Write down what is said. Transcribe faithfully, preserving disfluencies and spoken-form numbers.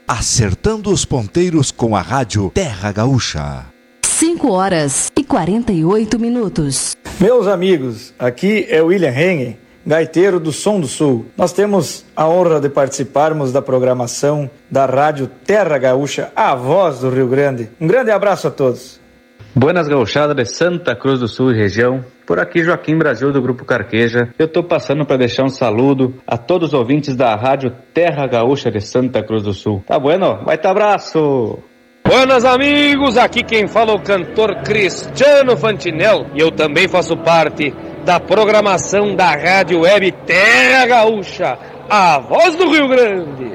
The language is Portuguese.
acertando os ponteiros com a rádio Terra Gaúcha. cinco horas e quarenta e oito minutos. Meus amigos, aqui é William Hengen, gaiteiro do Som do Sul. Nós temos a honra de participarmos da programação da rádio Terra Gaúcha, a voz do Rio Grande. Um grande abraço a todos. Buenas gauchada de Santa Cruz do Sul e região. Por aqui Joaquim Brasil do Grupo Carqueja. Eu tô passando para deixar um saludo a todos os ouvintes da rádio Terra Gaúcha de Santa Cruz do Sul. Tá bueno? Vai tá abraço! Buenas amigos, aqui quem fala é o cantor Cristiano Fantinel e eu também faço parte da programação da rádio web Terra Gaúcha, a voz do Rio Grande.